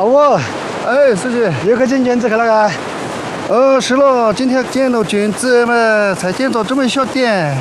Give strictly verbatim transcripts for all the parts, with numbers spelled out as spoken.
好不？ 哎，书记， 又去捡菌子去了个？ 呃，是了，今天捡了菌子嘛，才捡到这么一小点。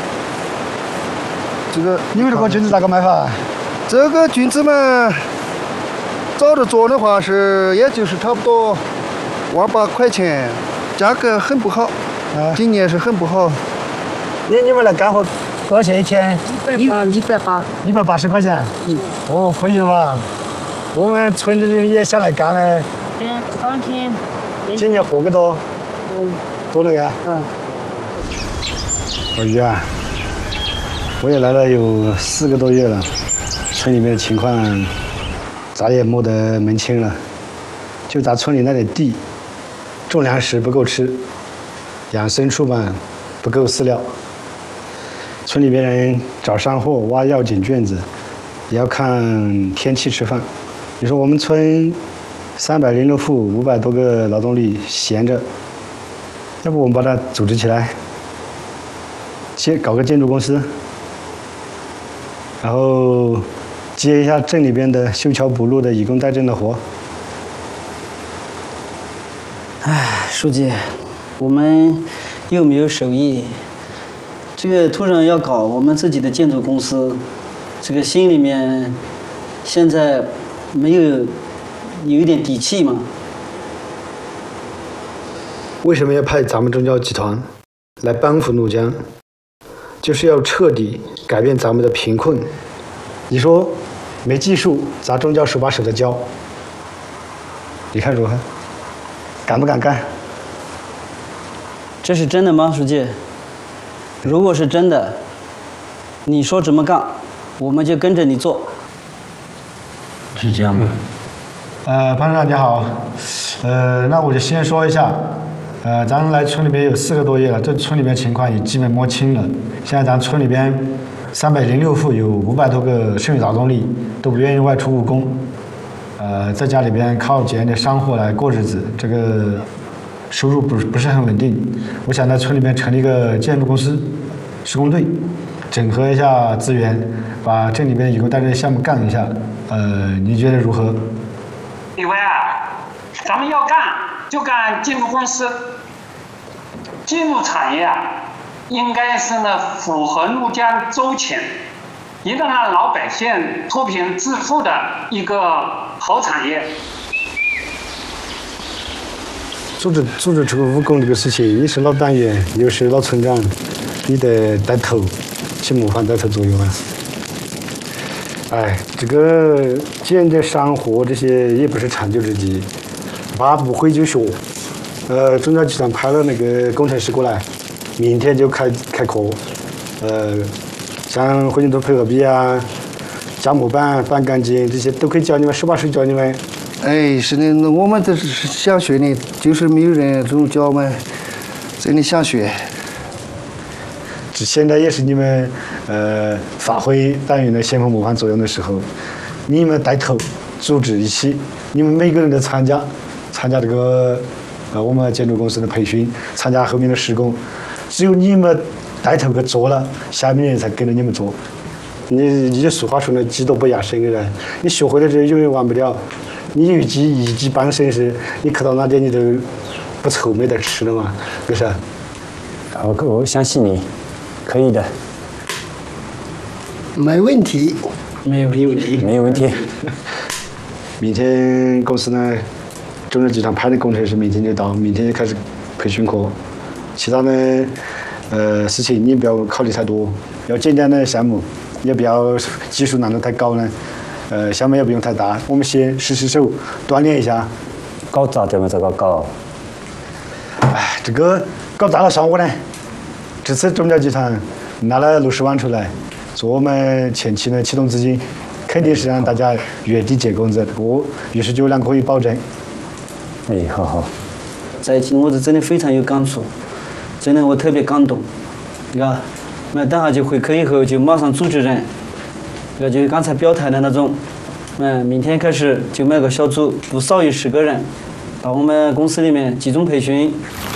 这个， 你们这个菌子咋个卖法？ 这个菌子嘛，照着做的话是，也就是差不多万八块钱，价格很不好。啊，今年是很不好。 你你们来干活多少钱一天？ 一百一百八， 一百八十块钱。嗯。哦，可以了嘛。我们村里人也想来干嘞。 嗯，当天。 今年活个多？ 嗯。 多了个？ 嗯。 二姨啊，我也来了有四个多月了，村里面的情况咋也摸得门清了。就咱村里那点地，种粮食不够吃，养牲畜嘛不够饲料。村里边人找山货、挖药、捡卷子，也要看天气吃饭。你说我们村三百零六户，五百多个劳动力闲着，要不我们把它组织起来，建搞个建筑公司，然后接一下镇里边的修桥补路的以工代赈的活。 唉，书记，我们又没有手艺，这个突然要搞我们自己的建筑公司，这个心里面现在没有有一点底气嘛？ 为什么要派咱们中交集团来帮扶怒江？就是要彻底改变咱们的贫困。你说没技术，咱中交手把手的教，你看如何？敢不敢干？ 这是真的吗，书记？如果是真的，你说怎么干，我们就跟着你做。 是这样吗？ 呃，潘站长你好，呃，那我就先说一下，呃，咱来村里面有四个多月了，这村里面情况也基本摸清了。现在咱村里边三百零六户，有五百多个剩余劳动力都不愿意外出务工，呃，在家里边靠捡点山货来过日子，这个收入不是不是很稳定。我想在村里面成立一个建筑公司、施工队，整合一下资源，把镇里边以工代赈项目干一下。呃，你觉得如何？ 李威啊，咱们要干就干建筑公司。建筑产业啊，应该是呢符合怒江周前，一个让老百姓脱贫致富的一个好产业。 组织组织这个务工这个事情，你是老党员，又是老村长，你得带头，起模范带头作用啊。哎，这个捡点山货这些也不是长久之计，爸不会就学。呃，中交集团派了那个工程师过来，明天就开开课。呃，像混凝土配合壁啊、加模板、板钢筋这些都可以教你们，手把手教你们。 哎，是的，那我们都是想学的，就是没有人这种教嘛，真的想学。 这现在也是你们呃发挥党员的先锋模范作用的时候，你们带头组织一起，你们每个人都参加，参加这个呃我们建筑公司的培训，参加后面的施工，只有你们带头去做了，下面人才跟着你们做。你你俗话说的技多不压身的人，你学会了这永远忘不了。你有一技一技傍身时，你去到哪点你都不愁没得吃了嘛，是不是？ 我我相信你。可以的， 没问题， 没有问题， 没有问题。 明天公司呢，中交集团派的工程师明天就到，明天就开始培训课。其他呢，呃，事情你不要考虑太多，要简单的项目，也不要技术难度太高呢。呃，项目也不用太大，我们先试试手，锻炼一下。 搞砸点嘛，这个搞。 哎，这个搞砸了算我呢。这次中交集团拿了六十万出来，做我们前期的启动资金，肯定是让大家月底结工资，我于是就两可以保证。 哎，好好。 在一起我是真的非常有感触，真的我特别感动。你看，那等下就会课以后就马上组织人，那就刚才表态的那种，嗯，明天开始就买个小组，不少于十个人，到我们公司里面集中培训。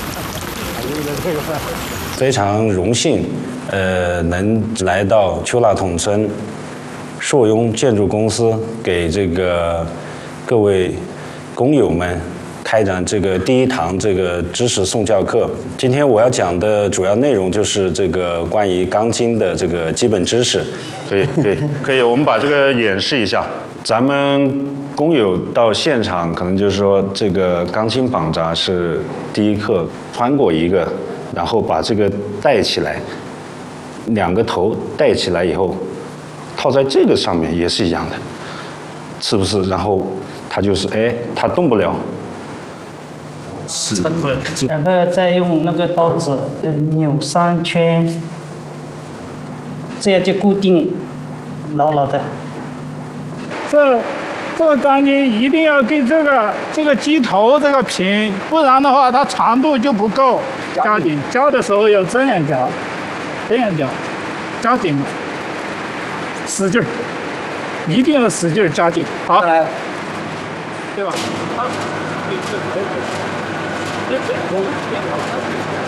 非常荣幸，呃，能来到丘拉统村硕雍建筑公司，给这个各位工友们开展这个第一堂这个知识送教课。今天我要讲的主要内容就是这个关于钢筋的这个基本知识。可以，可以，可以，我们把这个演示一下。咱们工友到现场，可能就是说这个钢筋绑扎是第一课，穿过一个，然后把这个带起来，两个头带起来以后，套在这个上面也是一样的，是不是？然后它就是，哎，它动不了。是。 然后再用那个刀子扭三圈，这样就固定牢牢的。 这这个钢筋一定要跟这个这个机头这个平，不然的话它长度就不够。夹紧，夹的时候要这样夹，这样夹，夹紧，使劲儿，一定要使劲儿夹紧。好，对吧？好，对对对对。